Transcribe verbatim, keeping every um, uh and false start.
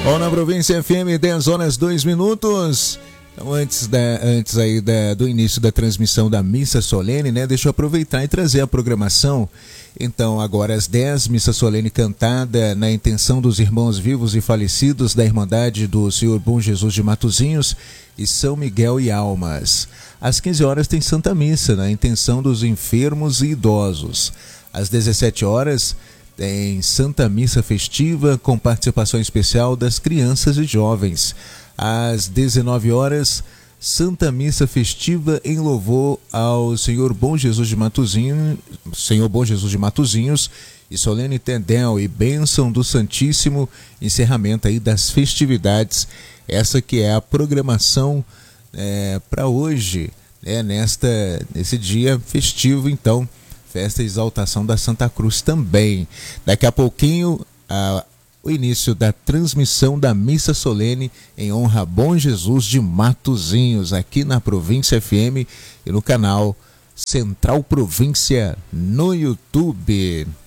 Bom, na Província F M, dez horas dois minutos. Então, antes, da, antes aí da, do início da transmissão da Missa Solene, né? Deixa eu aproveitar e trazer a programação. Então, agora às dez, Missa Solene cantada na intenção dos irmãos vivos e falecidos da Irmandade do Senhor Bom Jesus de Matozinhos e São Miguel e Almas. Às quinze horas tem Santa Missa na intenção dos enfermos e idosos. Às dezessete horas tem Santa Missa festiva com participação especial das crianças e jovens. Às dezenove horas, Santa Missa festiva em louvor ao Senhor Bom Jesus de Matozinhos, Senhor Bom Jesus de Matozinhos e solene tendel e bênção do Santíssimo, encerramento aí das festividades. Essa que é a programação é, para hoje, né, nesta, nesse dia festivo, então, festa e exaltação da Santa Cruz também. Daqui a pouquinho, a o início da transmissão da Missa Solene em honra a Bom Jesus de Matozinhos, aqui na Província F M e no canal Central Província no YouTube.